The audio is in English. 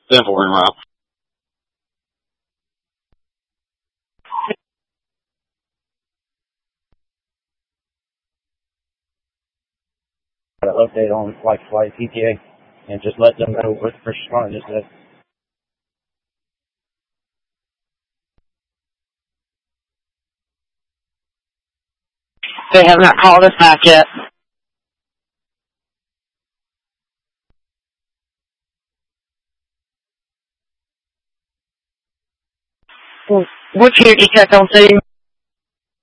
10-4 in route. Update on flight PTA and just let them know what the first responder just said. They have not called us back yet. What's your detect on scene?